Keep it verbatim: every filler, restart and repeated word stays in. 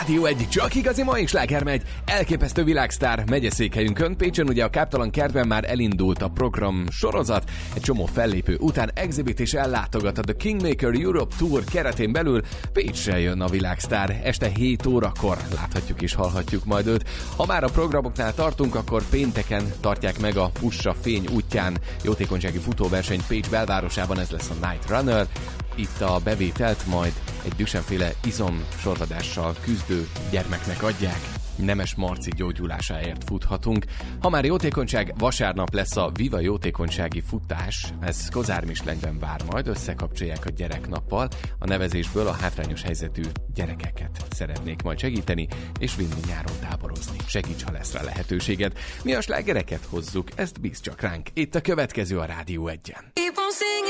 Rádió egy, csak igazi mai sláger megy. Elképesztő világsztár megyeszékhelyünkön, Pécsen ugye a Káptalan kertben már elindult a program sorozat. Egy csomó fellépő után exhibit is ellátogat a The Kingmaker Europe Tour keretén belül. Pécsre jön a világsztár. Este hét órakor láthatjuk és hallhatjuk majd őt. Ha már a programoknál tartunk, akkor pénteken tartják meg a Fussa Fény útján jótékonysági futóverseny Pécs belvárosában, ez lesz a Night Runner. Itt a bevételt majd egy Duchenne-féle izomsorvadással küzdő gyermeknek adják. Nemes Marci gyógyulásáért futhatunk. Ha már jótékonyság, vasárnap lesz a Viva jótékonysági futás. Ez Kozármislenyben vár majd, összekapcsolják a gyereknappal. A nevezésből a hátrányos helyzetű gyerekeket szeretnék majd segíteni, és vinni nyáron táborozni. Segíts, ha lesz rá lehetőséged. Mi a slágereket hozzuk, ezt bíz csak ránk. Itt a következő a Rádió egyen.